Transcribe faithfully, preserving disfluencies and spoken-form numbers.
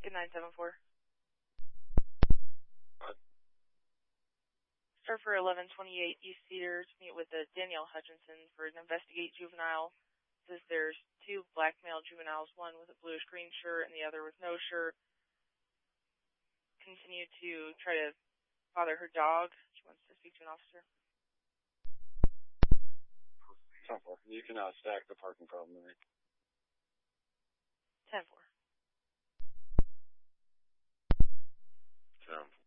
Lincoln nine seven four. What? Start for eleven twenty-eight East Cedar to meet with uh, Danielle Hutchinson for an investigate juvenile. Says there's two black male juveniles, one with a bluish green shirt and the other with no shirt. Continue to try to bother her dog. She wants to speak to an officer. ten four. You can uh, stack the parking problem tonight. ten four. ten four.